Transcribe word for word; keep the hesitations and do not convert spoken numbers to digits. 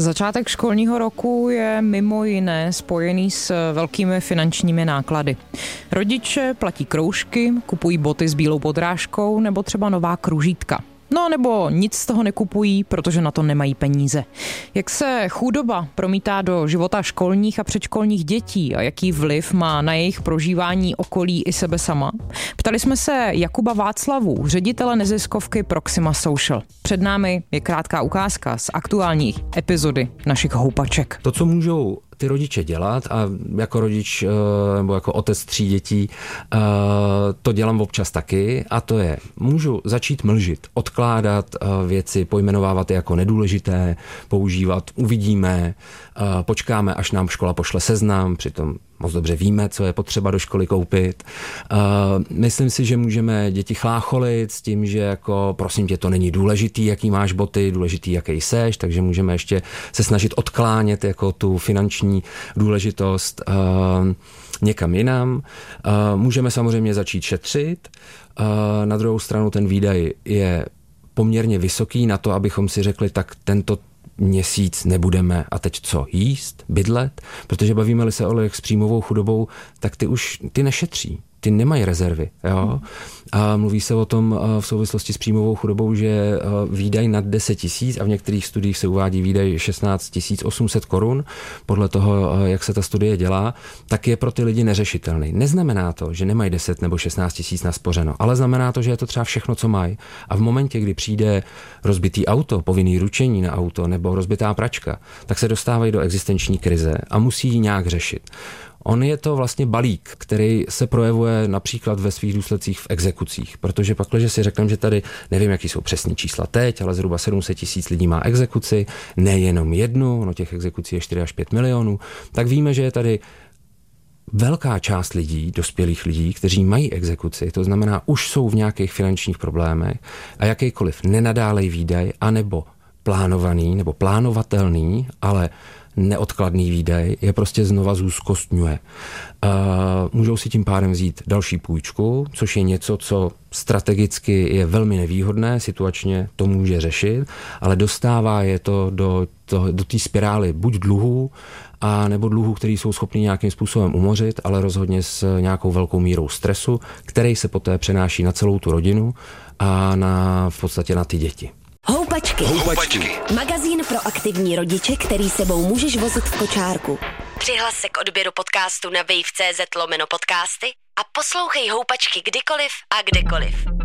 Začátek školního roku je mimo jiné spojený s velkými finančními náklady. Rodiče platí kroužky, kupují boty s bílou podrážkou nebo třeba nová kružítka. No nebo nic z toho nekupují, protože na to nemají peníze. Jak se chudoba promítá do života školních a předškolních dětí a jaký vliv má na jejich prožívání okolí i sebe sama? Ptali jsme se Jakuba Václavu, ředitele neziskovky Proxima Social. Před námi je krátká ukázka z aktuální epizody našich houpaček. To, co můžou ty rodiče dělat, a jako rodič nebo jako otec tří dětí to dělám občas taky, a to je, můžu začít mlžit, odkládat věci, pojmenovávat je jako nedůležité, používat, uvidíme, počkáme, až nám škola pošle seznam, přitom moc dobře víme, co je potřeba do školy koupit. Myslím si, že můžeme děti chlácholit s tím, že jako prosím tě, to není důležitý, jaký máš boty, důležitý, jaký seš, takže můžeme ještě se snažit odklánět jako tu finanční důležitost někam jinam. Můžeme samozřejmě začít šetřit. Na druhou stranu ten výdaj je poměrně vysoký na to, abychom si řekli, tak tento měsíc nebudeme a teď co, jíst, bydlet, protože bavíme-li se o lidech s příjmovou chudobou, tak ty už, ty nešetří, ty nemají rezervy, jo. A mluví se o tom v souvislosti s příjmovou chudobou, že výdaj nad deset tisíc a v některých studiích se uvádí výdaj šestnáct tisíc osm set korun, podle toho, jak se ta studie dělá, tak je pro ty lidi neřešitelný. Neznamená to, že nemají deset nebo šestnáct tisíc naspořeno, ale znamená to, že je to třeba všechno, co mají. A v momentě, kdy přijde rozbitý auto, povinný ručení na auto nebo rozbitá pračka, tak se dostávají do existenční krize a musí ji nějak řešit. On je to vlastně balík, který se projevuje například ve svých důsledcích v exekucích, protože pak, když si řekneme, že tady, nevím, jaký jsou přesný čísla teď, ale zhruba sedm set tisíc lidí má exekuci, nejenom jednu, no těch exekucí je čtyři až pět milionů, tak víme, že je tady velká část lidí, dospělých lidí, kteří mají exekuci, to znamená, už jsou v nějakých finančních problémech a jakýkoliv nenadálej výdaj, anebo plánovaný, nebo plánovatelný, ale neodkladný výdaj je prostě znova zúzkostňuje. Můžou si tím pádem vzít další půjčku, což je něco, co strategicky je velmi nevýhodné, situačně to může řešit, ale dostává je to do, to, do té spirály buď dluhů, a nebo dluhů, který jsou schopni nějakým způsobem umořit, ale rozhodně s nějakou velkou mírou stresu, který se poté přenáší na celou tu rodinu a na, v podstatě na ty děti. Houpačky. Houpačky. Magazín pro aktivní rodiče, který sebou můžeš vozit v kočárku. Přihlas se k odběru podcastu na wave tečka cz lomeno podcasty a poslouchej Houpačky kdykoliv a kdekoliv.